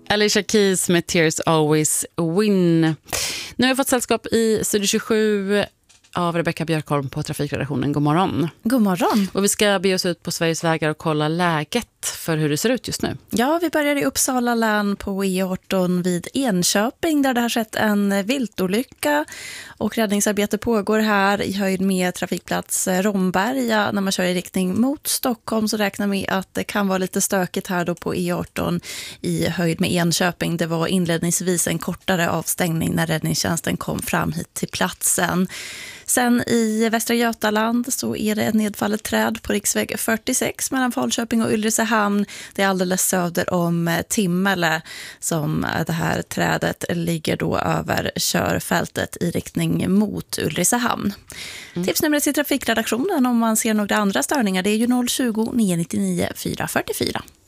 Alicia Keys med Tears Always Win. Nu har jag fått sällskap i Studio 27 av Rebecca Björkholm på Trafikredaktionen. God morgon. God morgon. Och vi ska be oss ut på Sveriges vägar och kolla läget för hur det ser ut just nu. Ja, vi börjar i Uppsala län på E18 vid Enköping där det har skett en viltolycka och räddningsarbete pågår här i höjd med trafikplats Romberga. När man kör i riktning mot Stockholm så räknar vi att det kan vara lite stökigt här då på E18 i höjd med Enköping. Det var inledningsvis en kortare avstängning när räddningstjänsten kom fram hit till platsen. Sen i Västra Götaland så är det ett nedfallet träd på riksväg 46 mellan Falköping och Ulricehamn. Det är alldeles söder om Timmele som det här trädet ligger då över körfältet i riktning mot Ulricehamn. Tipsnumret till trafikredaktionen om man ser några andra störningar det är ju 020 999 444.